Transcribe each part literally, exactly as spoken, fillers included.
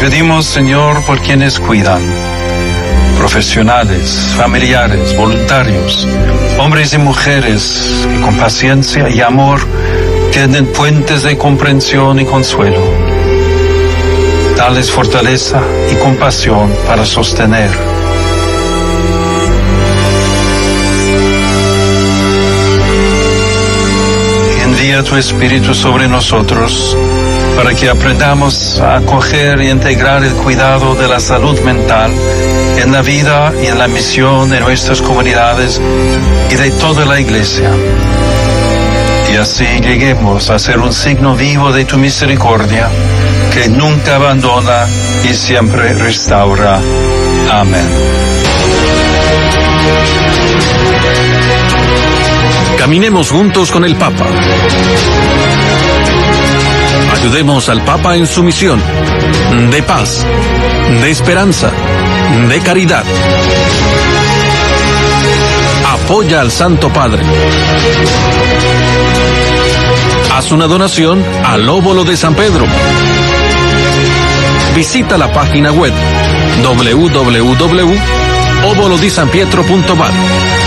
pedimos, Señor, por quienes cuidan, profesionales, familiares, voluntarios, hombres y mujeres que con paciencia y amor tienden puentes de comprensión y consuelo. Dales fortaleza y compasión para sostener. Envía tu Espíritu sobre nosotros para que aprendamos a acoger y integrar el cuidado de la salud mental en la vida y en la misión de nuestras comunidades y de toda la Iglesia. Y así lleguemos a ser un signo vivo de tu misericordia, que nunca abandona y siempre restaura. Amén. Caminemos juntos con el Papa. Ayudemos al Papa en su misión de paz, de esperanza, de caridad. Apoya al Santo Padre. Haz una donación al Óbolo de San Pedro. Visita la página web doble u doble u doble u punto óbolo di san pietro punto vat.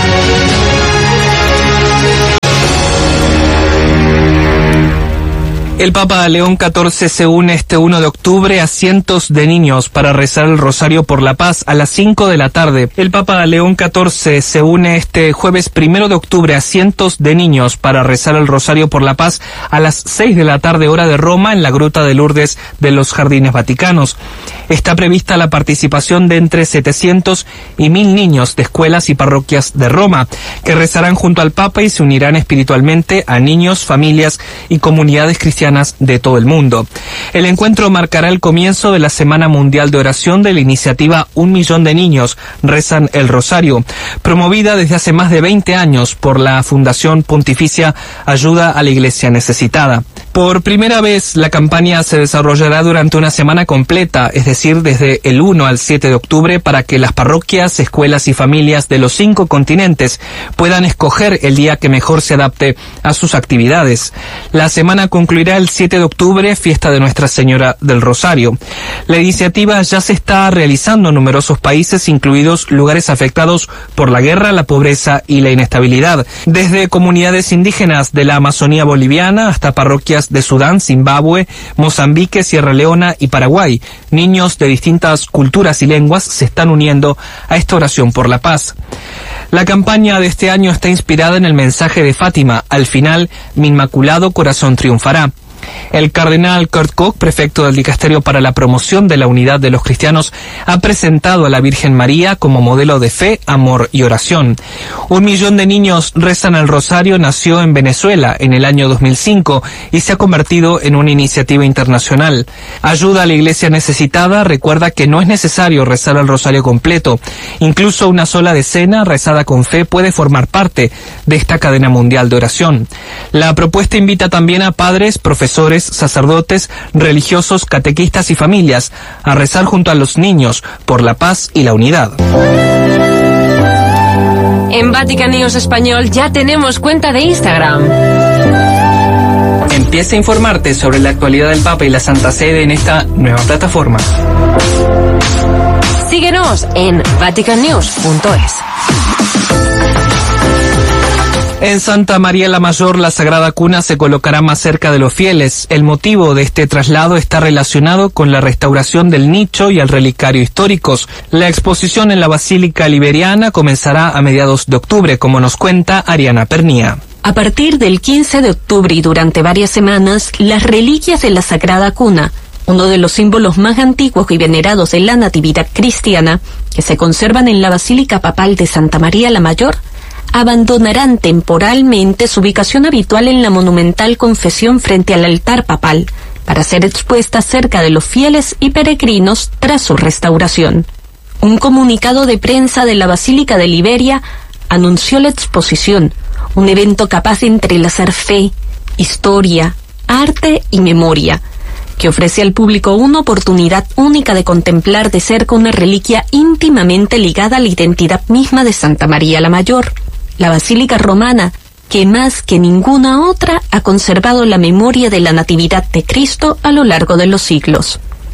El Papa León catorce se une este uno de octubre a cientos de niños para rezar el Rosario por la Paz a las cinco de la tarde. El Papa León catorce se une este jueves primero de octubre a cientos de niños para rezar el Rosario por la Paz a las seis de la tarde hora de Roma en la Gruta de Lourdes de los Jardines Vaticanos. Está prevista la participación de entre setecientos y mil niños de escuelas y parroquias de Roma, que rezarán junto al Papa y se unirán espiritualmente a niños, familias y comunidades cristianas de todo el mundo. El encuentro marcará el comienzo de la Semana Mundial de Oración de la iniciativa Un Millón de Niños Rezan el Rosario, promovida desde hace más de veinte años por la Fundación Pontificia Ayuda a la Iglesia Necesitada. Por primera vez, la campaña se desarrollará durante una semana completa, es decir, desde el uno al siete de octubre, para que las parroquias, escuelas y familias de los cinco continentes puedan escoger el día que mejor se adapte a sus actividades. La semana concluirá el siete de octubre, fiesta de Nuestra Señora del Rosario. La iniciativa ya se está realizando en numerosos países, incluidos lugares afectados por la guerra, la pobreza y la inestabilidad, desde comunidades indígenas de la Amazonía boliviana hasta parroquias de Sudán, Zimbabue, Mozambique, Sierra Leona y Paraguay. Niños de distintas culturas y lenguas se están uniendo a esta oración por la paz. La campaña de este año está inspirada en el mensaje de Fátima: al final, mi inmaculado corazón triunfará. El cardenal Kurt Koch, prefecto del Dicasterio para la Promoción de la Unidad de los Cristianos, ha presentado a la Virgen María como modelo de fe, amor y oración. Un millón de niños rezan el Rosario nació en Venezuela en el año dos mil cinco y se ha convertido en una iniciativa internacional. Ayuda a la Iglesia Necesitada recuerda que no es necesario rezar el Rosario completo. Incluso una sola decena rezada con fe puede formar parte de esta cadena mundial de oración. La propuesta invita también a padres, profesores, sacerdotes, religiosos, catequistas y familias a rezar junto a los niños por la paz y la unidad. En Vatican News Español ya tenemos cuenta de Instagram. Empieza a informarte sobre la actualidad del Papa y la Santa Sede en esta nueva plataforma. Síguenos en vatican news punto es. En Santa María la Mayor, la Sagrada Cuna se colocará más cerca de los fieles. El motivo de este traslado está relacionado con la restauración del nicho y el relicario históricos. La exposición en la Basílica Liberiana comenzará a mediados de octubre, como nos cuenta Ariana Pernía. A partir del quince de octubre y durante varias semanas, las reliquias de la Sagrada Cuna, uno de los símbolos más antiguos y venerados de la Natividad cristiana, que se conservan en la Basílica Papal de Santa María la Mayor, abandonarán temporalmente su ubicación habitual en la monumental confesión frente al altar papal, para ser expuestas cerca de los fieles y peregrinos tras su restauración. Un comunicado de prensa de la Basílica de Liberia anunció la exposición, un evento capaz de entrelazar fe, historia, arte y memoria, que ofrece al público una oportunidad única de contemplar de cerca una reliquia íntimamente ligada a la identidad misma de Santa María la Mayor, la Basílica Romana, que más que ninguna otra ha conservado la memoria de la Natividad de Cristo a lo largo de los siglos.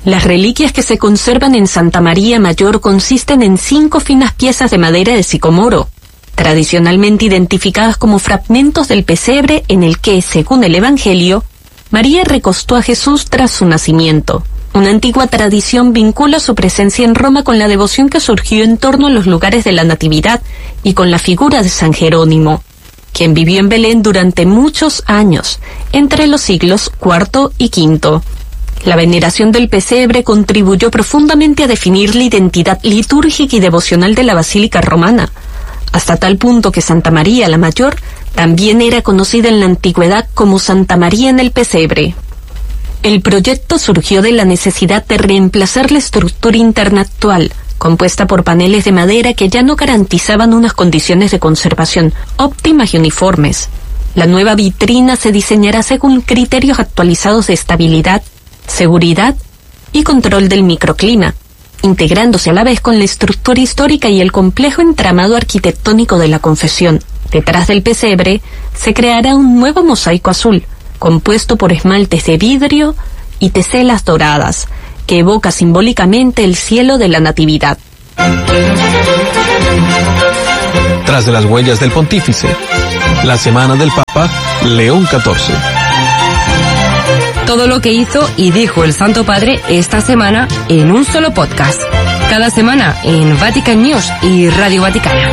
Las reliquias que se conservan en Santa María Mayor consisten en cinco finas piezas de madera de sicomoro, tradicionalmente identificadas como fragmentos del pesebre en el que, según el Evangelio, María recostó a Jesús tras su nacimiento. Una antigua tradición vincula su presencia en Roma con la devoción que surgió en torno a los lugares de la Natividad y con la figura de San Jerónimo, quien vivió en Belén durante muchos años, entre los siglos cuarto y quinto. La veneración del pesebre contribuyó profundamente a definir la identidad litúrgica y devocional de la Basílica Romana, hasta tal punto que Santa María la Mayor también era conocida en la antigüedad como Santa María en el Pesebre. El proyecto surgió de la necesidad de reemplazar la estructura interna actual, compuesta por paneles de madera que ya no garantizaban unas condiciones de conservación óptimas y uniformes. La nueva vitrina se diseñará según criterios actualizados de estabilidad, seguridad y control del microclima, integrándose a la vez con la estructura histórica y el complejo entramado arquitectónico de la confesión. Detrás del pesebre se creará un nuevo mosaico azul, compuesto por esmaltes de vidrio y teselas doradas, que evoca simbólicamente el cielo de la Natividad. Tras de las huellas del pontífice, la semana del Papa León catorce. Todo lo que hizo y dijo el Santo Padre esta semana en un solo podcast. Cada semana en Vatican News y Radio Vaticana.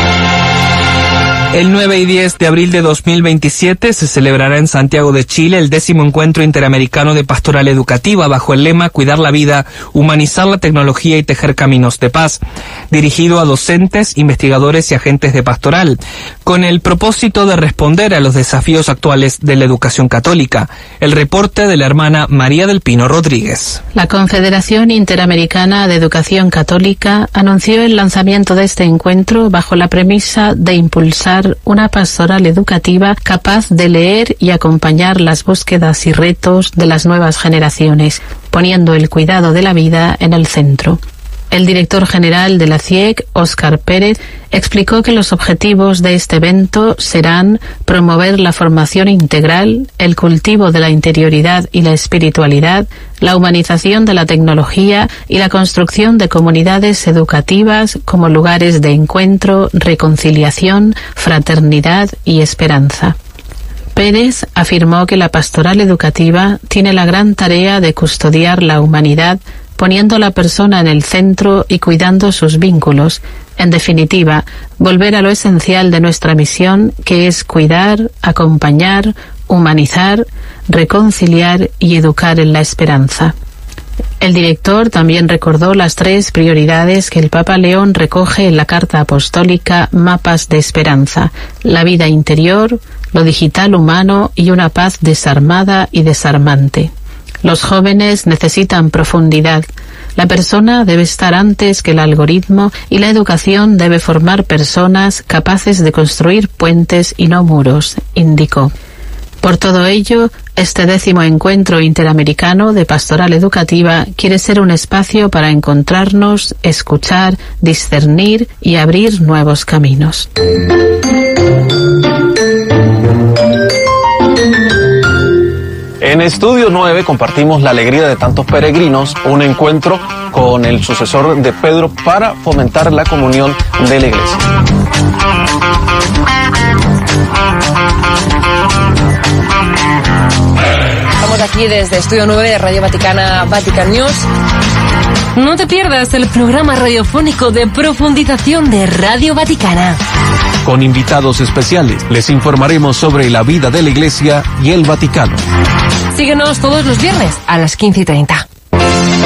El nueve y diez de abril de dos mil veintisiete se celebrará en Santiago de Chile el décimo encuentro interamericano de pastoral educativa bajo el lema Cuidar la vida, humanizar la tecnología y tejer caminos de paz, dirigido a docentes, investigadores y agentes de pastoral, con el propósito de responder a los desafíos actuales de la educación católica. El reporte de la hermana María del Pino Rodríguez. La Confederación Interamericana de Educación Católica anunció el lanzamiento de este encuentro bajo la premisa de impulsar una pastoral educativa capaz de leer y acompañar las búsquedas y retos de las nuevas generaciones, poniendo el cuidado de la vida en el centro. El director general de la C I E C, Óscar Pérez, explicó que los objetivos de este evento serán promover la formación integral, el cultivo de la interioridad y la espiritualidad, la humanización de la tecnología y la construcción de comunidades educativas como lugares de encuentro, reconciliación, fraternidad y esperanza. Pérez afirmó que la pastoral educativa tiene la gran tarea de custodiar la humanidad, poniendo a la persona en el centro y cuidando sus vínculos. En definitiva, volver a lo esencial de nuestra misión, que es cuidar, acompañar, humanizar, reconciliar y educar en la esperanza. El director también recordó las tres prioridades que el Papa León recoge en la Carta Apostólica Mapas de Esperanza: la vida interior, lo digital humano y una paz desarmada y desarmante. Los jóvenes necesitan profundidad. La persona debe estar antes que el algoritmo y la educación debe formar personas capaces de construir puentes y no muros, indicó. Por todo ello, este décimo encuentro interamericano de pastoral educativa quiere ser un espacio para encontrarnos, escuchar, discernir y abrir nuevos caminos. En Estudio nueve compartimos la alegría de tantos peregrinos, un encuentro con el sucesor de Pedro para fomentar la comunión de la Iglesia. Estamos aquí desde Estudio nueve de Radio Vaticana, Vatican News. No te pierdas el programa radiofónico de profundización de Radio Vaticana. Con invitados especiales les informaremos sobre la vida de la Iglesia y el Vaticano. Síguenos todos los viernes a las quince y treinta.